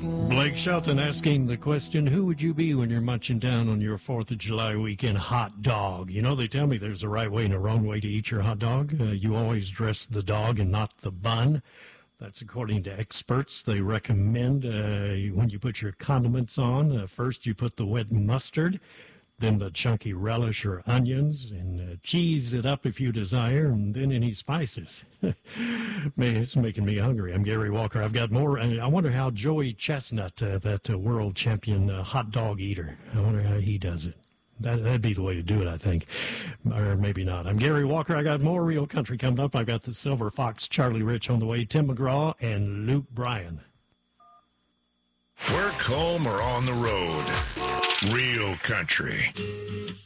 Blake Shelton asking the question, who would you be when you're munching down on your 4th of July weekend hot dog? You know, they tell me there's a right way and a wrong way to eat your hot dog. You always dress the dog and not the bun. That's according to experts. They recommend when you put your condiments on, first you put the wet mustard, then the chunky relish or onions, and cheese it up if you desire, and then any spices. Man, it's making me hungry. I'm Gary Walker. I've got more. I wonder how Joey Chestnut, that world champion hot dog eater, I wonder how he does it. That'd be the way to do it, I think. Or maybe not. I'm Gary Walker. I got more Real Country coming up. I've got the Silver Fox, Charlie Rich on the way, Tim McGraw, and Luke Bryan. Work, home, or on the road. Real Country.